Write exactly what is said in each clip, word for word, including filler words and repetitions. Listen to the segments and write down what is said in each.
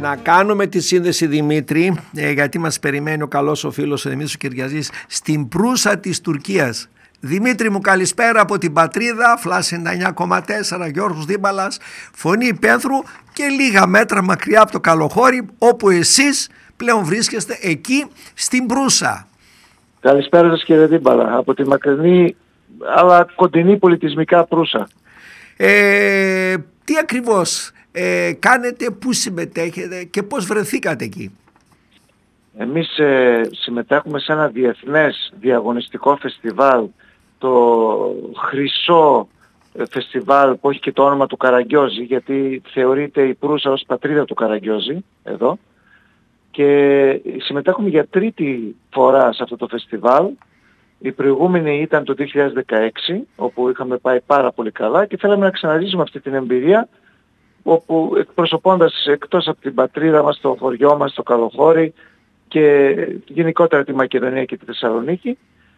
Να κάνουμε τη σύνδεση, Δημήτρη, ε, γιατί μας περιμένει ο καλός ο φίλος ο Δημήτρης ο Κυριαζής στην Προύσα της Τουρκίας. Δημήτρη μου, καλησπέρα από την πατρίδα, Φλάς ενενήντα εννιά κόμμα τέσσερα, Γιώργος Δίμπαλας, Φωνή Υπένθρου και λίγα μέτρα μακριά από το Καλοχώρι, όπου εσείς πλέον βρίσκεστε εκεί στην Προύσα. Καλησπέρα σας κύριε Δίμπαλα, από τη μακρινή αλλά κοντινή πολιτισμικά Προύσα. Ε, τι ακριβώς ε, κάνετε, πού συμμετέχετε και πώς βρεθήκατε εκεί? Εμείς ε, συμμετέχουμε σε ένα διεθνές διαγωνιστικό φεστιβάλ, το Χρυσό Φεστιβάλ, που έχει και το όνομα του Καραγκιόζη, γιατί θεωρείται η Προύσα ως πατρίδα του Καραγκιόζη εδώ, και συμμετέχουμε για τρίτη φορά σε αυτό το φεστιβάλ. Η προηγούμενη ήταν το δύο χιλιάδες δεκαέξι, όπου είχαμε πάει πάρα πολύ καλά και θέλαμε να ξαναζήσουμε αυτή την εμπειρία, όπου εκπροσωπώντας εκτός από την πατρίδα μας, το χωριό μας, το Καλοχώρι και γενικότερα τη Μακεδονία και τη Θεσσαλονίκη,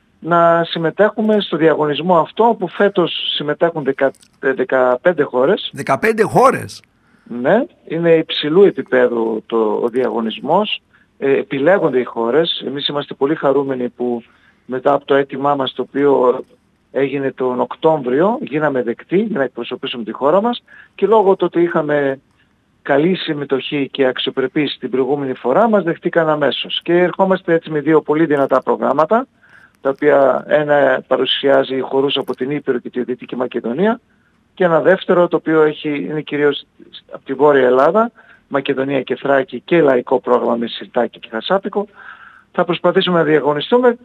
να συμμετέχουμε στο διαγωνισμό αυτό, όπου φέτος συμμετέχουν δεκαπέντε χώρες. δεκαπέντε χώρες? Ναι, είναι υψηλού επίπεδου το, ο διαγωνισμός, ε, επιλέγονται οι χώρες. Εμείς είμαστε πολύ χαρούμενοι που μετά από το αίτημά μας, το οποίο έγινε τον Οκτώβριο, γίναμε δεκτοί για να εκπροσωπήσουμε τη χώρα μας, και λόγω του ότι είχαμε καλή συμμετοχή και αξιοπρεπή την προηγούμενη φορά, μας δεχτήκαν αμέσως. Και ερχόμαστε έτσι με δύο πολύ δυνατά προγράμματα, τα οποία ένα παρουσιάζει χορούς από την Ήπειρο και τη Δυτική Μακεδονία, και ένα δεύτερο το οποίο έχει, είναι κυρίως από τη Βόρεια Ελλάδα, Μακεδονία και Θράκη, και λαϊκό πρόγραμμα με σιρτάκι και χασάπικο. Θα προσπαθήσουμε να διαγωνιστούμε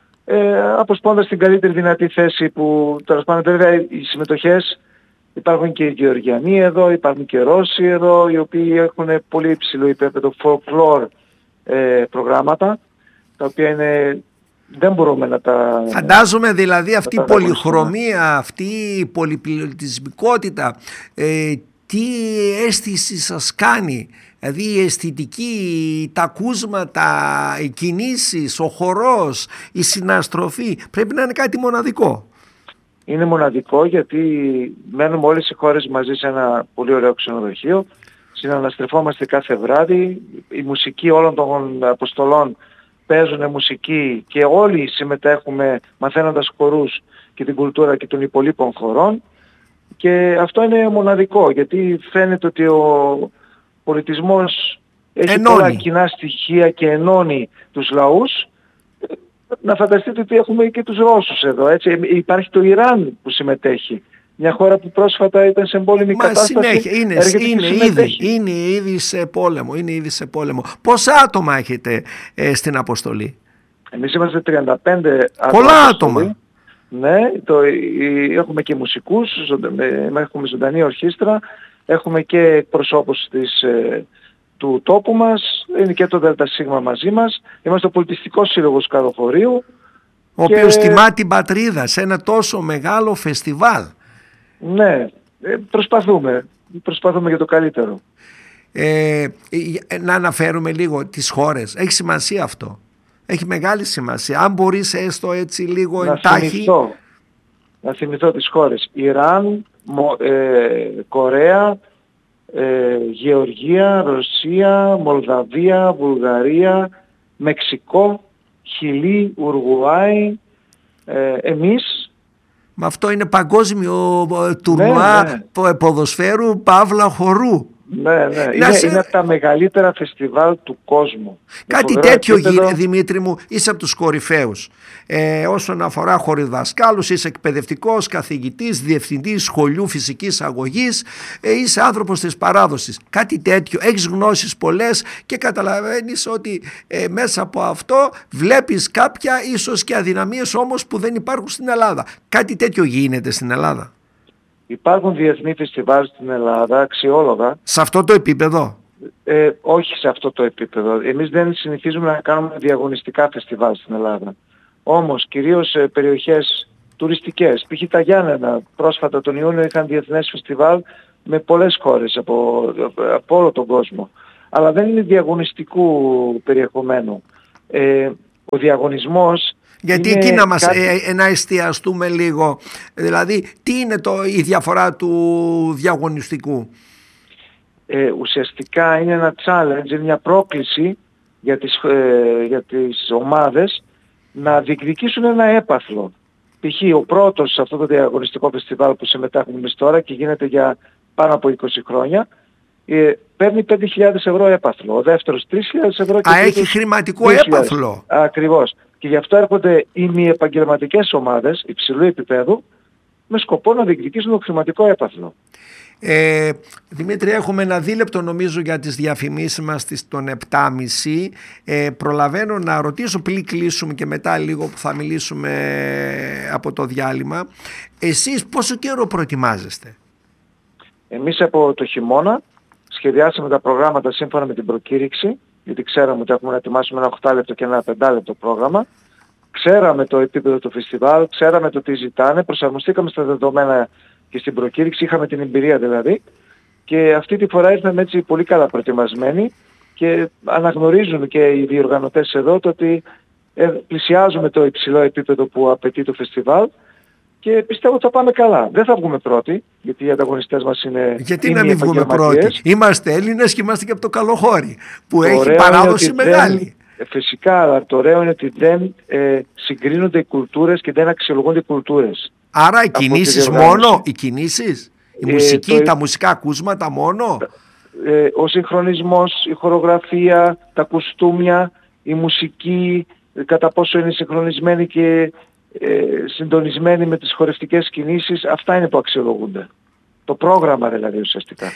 ε, αποσπώντας την καλύτερη δυνατή θέση, που τέλος πάντων βέβαια οι συμμετοχές, υπάρχουν και οι Γεωργιανοί εδώ, υπάρχουν και Ρώσοι εδώ, οι οποίοι έχουν πολύ υψηλό επίπεδο folklore ε, προγράμματα, τα οποία είναι... δεν μπορούμε να τα... Φαντάζομαι δηλαδή αυτή η πολυχρωμία, αυτή η πολυπληθυσμικότητα, ε, τι αίσθηση σας κάνει? Δηλαδή η αισθητική, τα ακούσματα, οι κινήσεις, ο χορός, η συναστροφή, πρέπει να είναι κάτι μοναδικό. Είναι μοναδικό, γιατί μένουμε όλες οι χώρες μαζί σε ένα πολύ ωραίο ξενοδοχείο, συναναστρεφόμαστε κάθε βράδυ, η μουσική όλων των αποστολών παίζουν μουσική και όλοι συμμετέχουμε μαθαίνοντας χορούς και την κουλτούρα και των υπολείπων χωρών, και αυτό είναι μοναδικό, γιατί φαίνεται ότι ο πολιτισμός έχει ενώνει πολλά κοινά στοιχεία και ενώνει τους λαούς. Να φανταστείτε ότι έχουμε και τους Ρώσους εδώ, έτσι. Υπάρχει το Ιράν που συμμετέχει, μια χώρα που πρόσφατα ήταν σε εμπόλεμη Μα κατάσταση. Συνέχεια, είναι, είναι, ήδη, είναι ήδη σε πόλεμο, είναι ήδη σε πόλεμο. Πόσα άτομα έχετε ε, στην αποστολή? Εμείς είμαστε τριάντα πέντε άτομα. Πολλά άτομα. Ναι, το, η, έχουμε και μουσικούς, έχουμε ζωντανή ορχήστρα, έχουμε και προσώπους της, ε, του τόπου μας, είναι και το ΔΣ μαζί μας, είμαστε ο Πολιτιστικός Σύλλογος Καλοχωρίου. Ο και... οποίος τιμά την πατρίδα σε ένα τόσο μεγάλο φεστιβάλ. Ναι, προσπαθούμε, προσπαθούμε για το καλύτερο. Ε, να αναφέρουμε λίγο τις χώρες, έχει σημασία αυτό, έχει μεγάλη σημασία, αν μπορείς έστω έτσι λίγο να εντάχει. Θυμηθώ, να θυμηθώ τις χώρες: Ιράν, Μο, ε, Κορέα, ε, Γεωργία, Ρωσία, Μολδαβία, Βουλγαρία, Μεξικό, Χιλή, Ουρουγουάη, ε, εμείς. Μα αυτό είναι παγκόσμιο τουρνουά, ναι, ναι, ποδοσφαίρου παύλα χορού. Ναι, ναι. Είναι, σε... είναι από τα μεγαλύτερα φεστιβάλ του κόσμου. Κάτι τέτοιο επίπεδο... γίνει, Δημήτρη μου, είσαι από τους κορυφαίους. Ε, όσον αφορά χορηδασκάλους, είσαι εκπαιδευτικός, καθηγητής, διευθυντής σχολείου φυσικής αγωγής, ε, είσαι άνθρωπος της παράδοσης. Κάτι τέτοιο, έχεις γνώσεις πολλές και καταλαβαίνεις ότι ε, μέσα από αυτό βλέπεις κάποια ίσως και αδυναμίες όμως που δεν υπάρχουν στην Ελλάδα. Κάτι τέτοιο γίνεται στην Ελλάδα? Υπάρχουν διεθνή φεστιβάλ στην Ελλάδα, αξιόλογα. Σε αυτό το επίπεδο? Ε, όχι σε αυτό το επίπεδο. Εμείς δεν συνηθίζουμε να κάνουμε διαγωνιστικά φεστιβάλ στην Ελλάδα. Όμως κυρίως σε περιοχές τουριστικές, π.χ. τα Γιάννενα, πρόσφατα τον Ιούνιο είχαν διεθνές φεστιβάλ με πολλές χώρες από, από όλο τον κόσμο. Αλλά δεν είναι διαγωνιστικού περιεχομένου. Ε, ο διαγωνισμός... Γιατί είναι εκεί να, μας, κάτι... ε, να εστιαστούμε λίγο, δηλαδή τι είναι το, η διαφορά του διαγωνιστικού? ε, ουσιαστικά είναι ένα challenge, είναι μια πρόκληση για τις, ε, για τις ομάδες να διεκδικήσουν ένα έπαθλο. Π.χ. ο πρώτος σε αυτό το διαγωνιστικό φεστιβάλ που συμμετέχουμε εμείς τώρα και γίνεται για πάνω από είκοσι χρόνια, ε, παίρνει πέντε χιλιάδες ευρώ έπαθλο. Ο δεύτερος τρεις χιλιάδες ευρώ και Α, έχει χρηματικό έπαθλο. Ακριβώς. Και γι' αυτό έρχονται οι μη επαγγελματικές ομάδες υψηλού επίπεδου με σκοπό να διεκδικήσουν το χρηματικό έπαθλο. Ε, Δημήτρη, έχουμε ένα δίλεπτο νομίζω για τις διαφημίσεις μας των επτά και μισή. Ε, προλαβαίνω να ρωτήσω πριν κλείσουμε και μετά λίγο που θα μιλήσουμε από το διάλειμμα. Εσείς πόσο καιρό προετοιμάζεστε? Εμείς από το χειμώνα σχεδιάσαμε τα προγράμματα σύμφωνα με την προκήρυξη, γιατί ξέραμε ότι έχουμε να ετοιμάσουμε ένα οκτώ λεπτό και ένα πέντε λεπτό πρόγραμμα. Ξέραμε το επίπεδο του φεστιβάλ, ξέραμε το τι ζητάνε, προσαρμοστήκαμε στα δεδομένα και στην προκήρυξη, είχαμε την εμπειρία δηλαδή, και αυτή τη φορά ήρθαμε έτσι πολύ καλά προετοιμασμένοι και αναγνωρίζουν και οι διοργανωτές εδώ το ότι πλησιάζουμε το υψηλό επίπεδο που απαιτεί το φεστιβάλ και πιστεύω ότι θα πάμε καλά. Δεν θα βγούμε πρώτοι, γιατί οι ανταγωνιστές μας είναι... Γιατί να μην βγούμε πρώτοι? Είμαστε Έλληνες και είμαστε και από το Καλοχώρι, που έχει παράδοση μεγάλη. Δεν, φυσικά, αλλά το ωραίο είναι ότι δεν ε, συγκρίνονται οι κουλτούρες και δεν αξιολογούνται οι κουλτούρες. Άρα οι κινήσεις μόνο, οι κινήσεις, η ε, μουσική, το, τα μουσικά ακούσματα μόνο. Ε, ο συγχρονισμός, η χορογραφία, τα κουστούμια, η μουσική, κατά πόσο είναι συγχρονισμένη και ε, συντονισμένη με τις χορευτικές κινήσεις, αυτά είναι που αξιολογούνται. Το πρόγραμμα δηλαδή ουσιαστικά.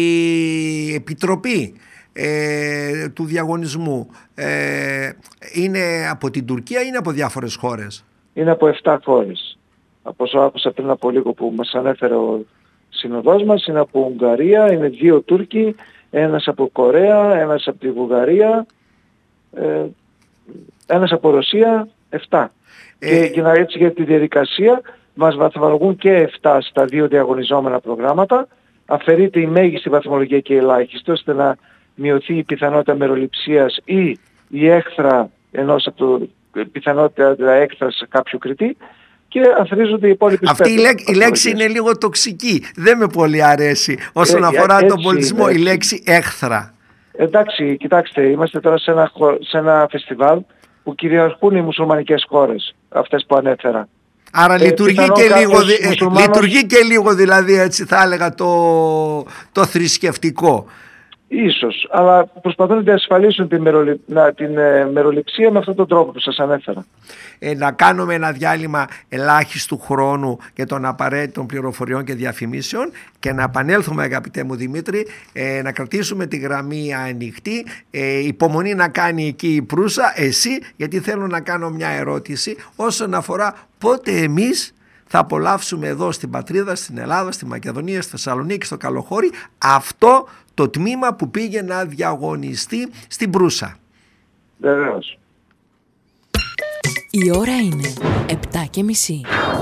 Η Επιτροπή ε, του διαγωνισμού ε, είναι από την Τουρκία ή είναι από διάφορες χώρες? Είναι από επτά χώρες. Από όσο άκουσα πριν από λίγο που μας ανέφερε ο συνοδός μας, είναι από Ουγγαρία, είναι δύο Τούρκοι, ένας από Κορέα, ένας από τη Βουλγαρία, ε, ένας από Ρωσία, επτά. Ε... Και, και να έτσι για τη διαδικασία μας βαθμολογούν και επτά στα δύο διαγωνιζόμενα προγράμματα. Αφαιρείται η μέγιστη βαθμολογία και η ελάχιστη, ώστε να μειωθεί η πιθανότητα μεροληψίας ή η έχθρα ενός από το πιθανότητα έκθρα σε κάποιο κριτή, και αθροίζονται οι υπόλοιποι. Αυτή η, λέξη, η λέξη είναι λίγο τοξική. Δεν με πολύ αρέσει όσον ε, αφορά ε, τον πολιτισμό είναι, η λέξη έχθρα. Εντάξει, κοιτάξτε, είμαστε τώρα σε ένα, σε ένα φεστιβάλ που κυριαρχούν οι μουσουλμανικές χώρες, αυτές που ανέφερα. Άρα ε, λειτουργεί, και λίγο, μουσουλμάνος... λειτουργεί και λίγο δηλαδή, έτσι θα έλεγα, το, το θρησκευτικό. Ίσως, αλλά προσπαθούν να διασφαλίσουν την, μερολη... να, την ε, μεροληψία με αυτόν τον τρόπο που σας ανέφερα. Ε, να κάνουμε ένα διάλειμμα ελάχιστου χρόνου και των απαραίτητων πληροφοριών και διαφημίσεων και να επανέλθουμε, αγαπητέ μου Δημήτρη, ε, να κρατήσουμε τη γραμμή ανοιχτή, ε, υπομονή να κάνει εκεί η Προύσα, εσύ, γιατί θέλω να κάνω μια ερώτηση όσον αφορά πότε εμείς θα απολαύσουμε εδώ στην πατρίδα, στην Ελλάδα, στη Μακεδονία, στη Θεσσαλονίκη, στο Καλοχώρι, αυτό το τμήμα που πήγε να διαγωνιστεί στην Προύσα. Βεβαίως. Η ώρα είναι επτά και μισή.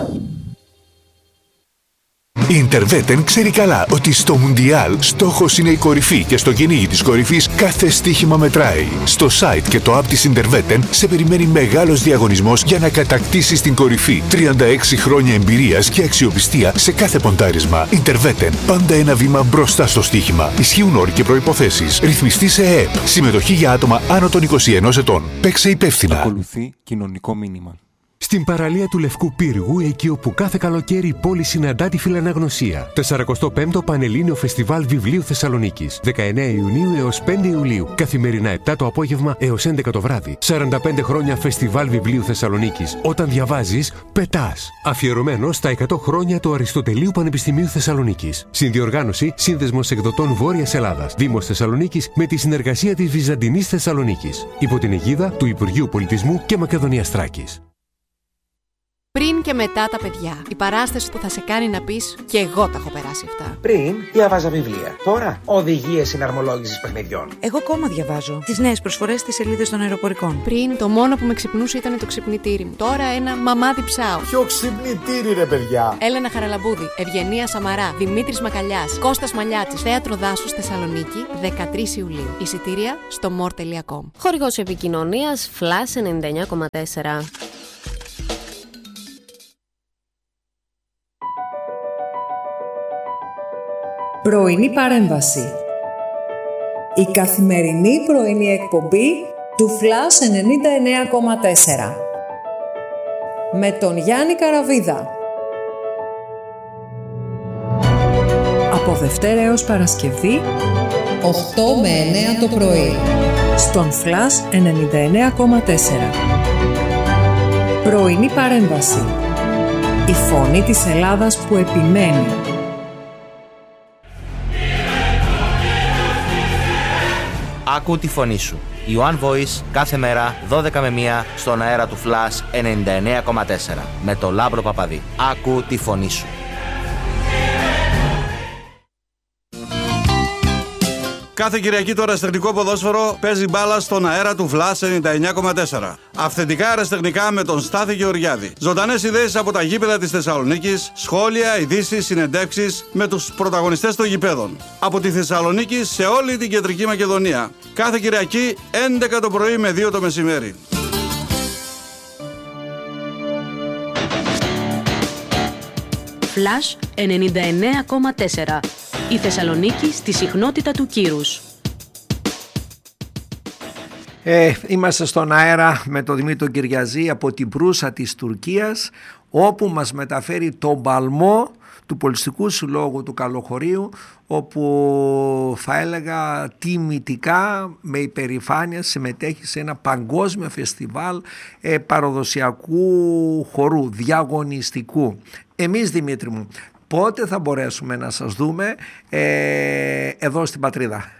Η Interveten ξέρει καλά ότι στο Μουντιάλ στόχος είναι η κορυφή και στο κυνήγι της κορυφής κάθε στοίχημα μετράει. Στο site και το app της Interveten σε περιμένει μεγάλος διαγωνισμός για να κατακτήσεις την κορυφή. τριάντα έξι χρόνια εμπειρίας και αξιοπιστία σε κάθε ποντάρισμα. Interveten, πάντα ένα βήμα μπροστά στο στοίχημα. Ισχύουν όροι και προϋποθέσεις. Ρυθμιστή σε ΕΕΠ. Συμμετοχή για άτομα άνω των είκοσι ενός ετών. Παίξε υπεύθυνα. Ακολουθεί κοινωνικό μήνυμα. Στην παραλία του Λευκού Πύργου, εκεί όπου κάθε καλοκαίρι η πόλη συναντά τη φιλαναγνωσία. τεσσαρακοστό πέμπτο Πανελλήνιο Φεστιβάλ Βιβλίου Θεσσαλονίκης. δεκαεννέα Ιουνίου έως πέντε Ιουλίου. Καθημερινά επτά το απόγευμα έως έντεκα το βράδυ. σαράντα πέντε χρόνια Φεστιβάλ Βιβλίου Θεσσαλονίκης. Όταν διαβάζεις, πετάς. Αφιερωμένο στα εκατό χρόνια του Αριστοτελείου Πανεπιστημίου Θεσσαλονίκης. Συνδιοργάνωση Σύνδεσμος Εκδοτών Βόρειας Ελλάδας. Δήμος Θεσσαλονίκης με τη συνεργασία της Βυζαντινής Θεσσαλονίκης. Υπό την αιγίδα του Υπουργείου Πολιτισμού και Μακεδονίας Θράκης. Πριν και μετά τα παιδιά. Η παράσταση που θα σε κάνει να πεις «και εγώ τα έχω περάσει αυτά». Πριν διαβάζα βιβλία. Τώρα οδηγίες συναρμολόγησης παιχνιδιών. Εγώ ακόμα διαβάζω τις νέες προσφορές στις σελίδες των αεροπορικών. Πριν το μόνο που με ξυπνούσε ήταν το ξυπνητήρι μου. Τώρα ένα μαμάδι ψάω. Ποιο ξυπνητήρι ρε παιδιά. Έλενα Χαραλαμπούδη, Ευγενία Σαμαρά, Δημήτρης Μακαλιάς, Κώστας Μαλιάτσης. Θέατρο Δάσους Θεσσαλονίκη, δεκατρείς Ιουλίου. Εισιτήρια στο more τελεία com. Χορηγός επικοινωνίας Flash ενενήντα εννέα κόμμα τέσσερα. Πρωινή παρέμβαση. Η καθημερινή πρωινή εκπομπή του Flash ενενήντα εννέα κόμμα τέσσερα με τον Γιάννη Καραβίδα. Από Δευτέρα έως Παρασκευή οκτώ με εννέα το πρωί στον Flash ενενήντα εννέα κόμμα τέσσερα. Πρωινή παρέμβαση. Η φωνή της Ελλάδας που επιμένει. Άκου τη φωνή σου. Η One Voice κάθε μέρα δώδεκα με μία στον αέρα του Flash ενενήντα εννέα κόμμα τέσσερα με το Λάμπρο Παπαδί. Άκου τη φωνή σου. Κάθε Κυριακή το αεραστεχνικό ποδόσφαιρο παίζει μπάλα στον αέρα του Flash ενενήντα εννέα κόμμα τέσσερα. Αυθεντικά αεραστεχνικά με τον Στάθη Γεωργιάδη. Ζωντανές ιδέες από τα γήπεδα της Θεσσαλονίκης, σχόλια, ειδήσεις, συνεντεύξεις με τους πρωταγωνιστές των γηπέδων. Από τη Θεσσαλονίκη σε όλη την Κεντρική Μακεδονία. Κάθε Κυριακή έντεκα το πρωί με δύο το μεσημέρι. Flash ενενήντα εννέα κόμμα τέσσερα. Η Θεσσαλονίκη στη συχνότητα του κύρους. Ε, είμαστε στον αέρα με τον Δημήτρη Κυριαζή από την Προύσα της Τουρκίας, όπου μας μεταφέρει τον παλμό του Πολιτιστικού Συλλόγου του Καλοχωρίου, όπου θα έλεγα τιμητικά με υπερηφάνεια συμμετέχει σε ένα παγκόσμιο φεστιβάλ ε, παραδοσιακού χορού, διαγωνιστικού. Εμείς, Δημήτρη μου, πότε θα μπορέσουμε να σας δούμε ε, εδώ στην πατρίδα?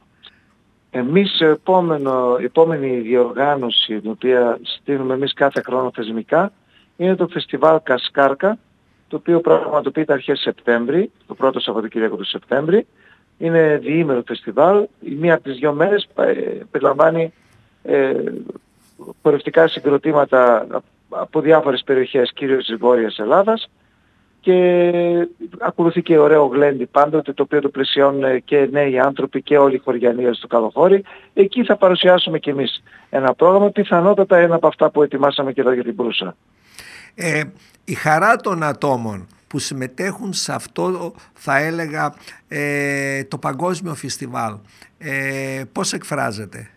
Εμείς επόμενο, επόμενη διοργάνωση την οποία στείλουμε εμείς κάθε χρόνο θεσμικά είναι το φεστιβάλ Κασκάρκα, το οποίο πραγματοποιείται αρχές Σεπτέμβρη, το πρώτο Σαββατοκύριακο του Σεπτέμβρη. Είναι διήμερο φεστιβάλ. Η μία από τις δύο μέρες ε, περιλαμβάνει ε, πορευτικά συγκροτήματα από διάφορες περιοχές, κυρίως της Βόρειας Ελλάδας, και ακολουθεί και ωραίο γλέντι πάντοτε, το οποίο το πλαισιώνουν και νέοι άνθρωποι και όλοι οι χωριανοί στο Καλοχώρι. Εκεί θα παρουσιάσουμε και εμείς ένα πρόγραμμα, πιθανότατα ένα από αυτά που ετοιμάσαμε και εδώ για την Προύσα. Ε, η χαρά των ατόμων που συμμετέχουν σε αυτό, θα έλεγα, ε, το παγκόσμιο φεστιβάλ, ε, πώς εκφράζεται?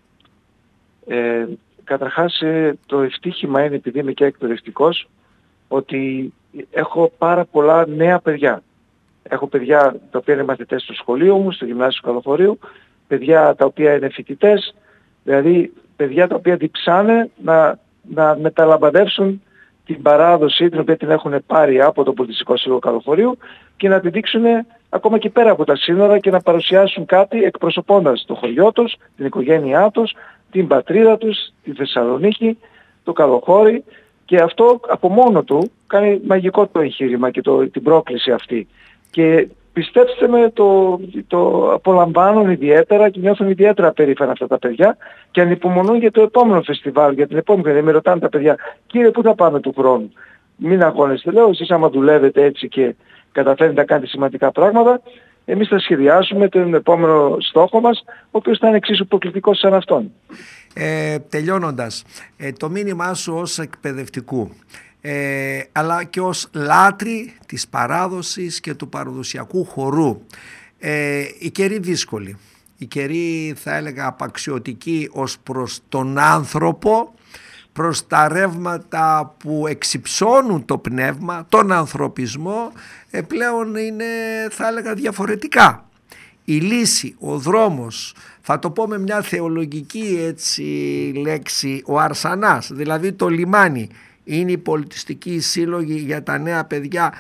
Ε, καταρχάς ε, το ευτύχημα είναι, επειδή είμαι και εκπαιδευτικός, ότι έχω πάρα πολλά νέα παιδιά. Έχω παιδιά τα οποία είναι μαθητές στο σχολείο μου, στο γυμνάσιο του Καλοχωρίου, παιδιά τα οποία είναι φοιτητές, δηλαδή παιδιά τα οποία διψάνε να, να μεταλαμπαδεύσουν την παράδοση την οποία την έχουν πάρει από το Πολιτιστικό Σύλλογο Καλοχωρίου και να τη δείξουν ακόμα και πέρα από τα σύνορα και να παρουσιάσουν κάτι εκπροσωπώντας το χωριό τους, την οικογένειά τους, την πατρίδα τους, τη Θεσσαλονίκη, το Καλοχώρι. Και αυτό από μόνο του κάνει μαγικό το εγχείρημα και το, την πρόκληση αυτή. Και πιστέψτε με, το, το απολαμβάνουν ιδιαίτερα και νιώθουν ιδιαίτερα περήφανα αυτά τα παιδιά και ανυπομονούν για το επόμενο φεστιβάλ, για την επόμενη. Δηλαδή με ρωτάνε τα παιδιά, κύριε, πού θα πάμε του χρόνου? Μην αγχώνεστε, λέω, εσείς άμα δουλεύετε έτσι και καταφέρετε να κάνετε σημαντικά πράγματα, εμείς θα σχεδιάσουμε τον επόμενο στόχο μας, ο οποίος θα είναι εξίσου προκλητικός σαν αυτόν. Ε, τελειώνοντας, ε, το μήνυμά σου ως εκπαιδευτικού, ε, αλλά και ως λάτρη της παράδοσης και του παραδοσιακού χορού, ε, η καιρή δύσκολη, η καιρή θα έλεγα απαξιωτική ως προς τον άνθρωπο, προς τα ρεύματα που εξυψώνουν το πνεύμα, τον ανθρωπισμό, ε, πλέον είναι, θα έλεγα, διαφορετικά. Η λύση, ο δρόμος, θα το πω με μια θεολογική έτσι λέξη, ο Αρσανάς, δηλαδή το λιμάνι, είναι η πολιτιστική σύλλογη για τα νέα παιδιά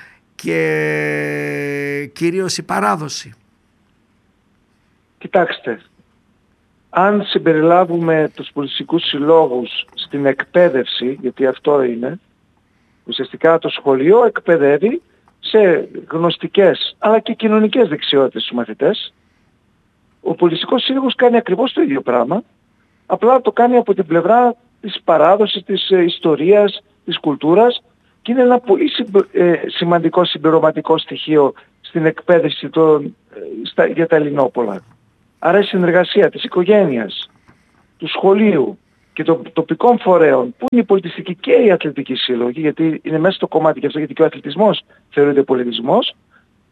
και κυρίως η παράδοση. Κοιτάξτε, αν συμπεριλάβουμε τους πολιτιστικούς συλλόγους στην εκπαίδευση, γιατί αυτό είναι, ουσιαστικά το σχολείο εκπαιδεύει σε γνωστικές αλλά και κοινωνικές δεξιότητες στους μαθητές. Ο πολιτιστικός σύλλογος κάνει ακριβώς το ίδιο πράγμα, απλά το κάνει από την πλευρά της παράδοσης, της ε, ιστορίας, της κουλτούρας, και είναι ένα πολύ συμπ, ε, σημαντικό συμπληρωματικό στοιχείο στην εκπαίδευση των, ε, στα, για τα Ελληνόπολα. Άρα η συνεργασία της οικογένειας, του σχολείου και των τοπικών φορέων, που είναι η πολιτιστική και η αθλητική σύλλογη, γιατί είναι μέσα στο κομμάτι και αυτό, γιατί και ο αθλητισμός θεωρείται πολιτισμός,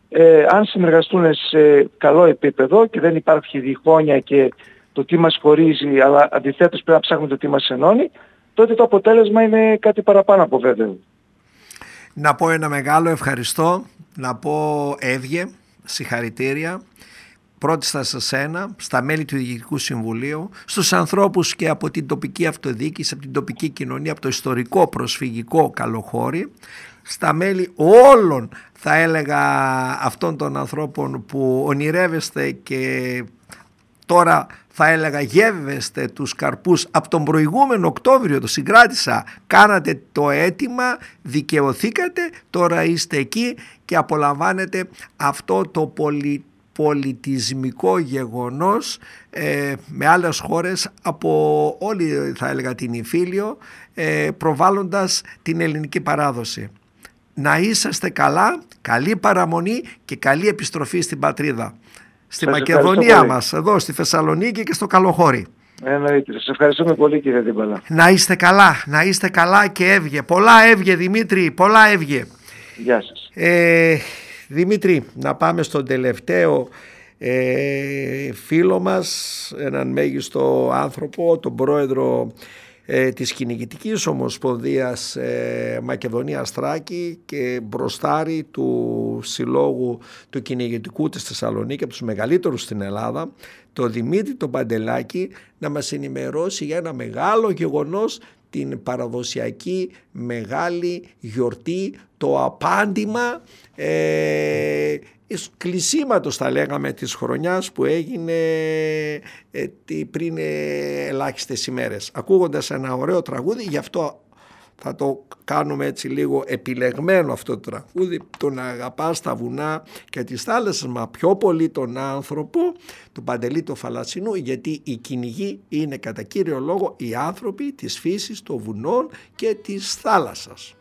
ε, αν συνεργαστούν σε καλό επίπεδο και δεν υπάρχει διχόνοια και το τι μας χωρίζει, αλλά αντιθέτως πρέπει να ψάχνουμε το τι μας ενώνει, τότε το αποτέλεσμα είναι κάτι παραπάνω από βέβαιο. Να πω ένα μεγάλο ευχαριστώ, να πω έβγε, συγχαρητήρια. Πρώτιστα σε σένα, στα μέλη του Διοικητικού Συμβουλίου, στους ανθρώπους και από την τοπική αυτοδιοίκηση, από την τοπική κοινωνία, από το ιστορικό προσφυγικό Καλοχώρι, στα μέλη όλων, θα έλεγα, αυτών των ανθρώπων που ονειρεύεστε και τώρα θα έλεγα γεύεστε τους καρπούς από τον προηγούμενο Οκτώβριο, το συγκράτησα, κάνατε το αίτημα, δικαιωθήκατε, τώρα είστε εκεί και απολαμβάνετε αυτό το πολι, πολιτισμικό γεγονός ε, με άλλες χώρες από όλη, θα έλεγα, την Ιφίλιο, ε, προβάλλοντας την ελληνική παράδοση. Να είσαστε καλά, καλή παραμονή και καλή επιστροφή στην πατρίδα. Στη Σας Μακεδονία μας, εδώ στη Θεσσαλονίκη και στο Καλοχώρι. Εννοείται. Σας ευχαριστούμε πολύ, κύριε Δίμπαλα. Να είστε καλά, να είστε καλά και έβγε. Πολλά έβγε, Δημήτρη, πολλά έβγε. Γεια σας. Ε, Δημήτρη, να πάμε στον τελευταίο ε, φίλο μας, έναν μέγιστο άνθρωπο, τον πρόεδρο ε, της Κυνηγητικής Ομοσπονδίας ε, Μακεδονίας Θράκη και μπροστάρι του Συλλόγου του Κυνηγητικού της Θεσσαλονίκη, από τους μεγαλύτερους στην Ελλάδα, το Δημήτρη τον Παντελάκη, να μας ενημερώσει για ένα μεγάλο γεγονός, την παραδοσιακή μεγάλη γιορτή, το απάντημα ε, κλεισίματος, θα λέγαμε, της χρονιάς που έγινε ε, πριν ε, ελάχιστες ημέρες. Ακούγοντας ένα ωραίο τραγούδι, γι' αυτό θα το κάνουμε έτσι λίγο επιλεγμένο αυτό το τραγούδι, το να αγαπάς τα βουνά και τις θάλασσες, μα πιο πολύ τον άνθρωπο, του Παντελή του Φαλατσινού, γιατί οι κυνηγοί είναι κατά κύριο λόγο οι άνθρωποι της φύσης, των βουνών και της θάλασσας.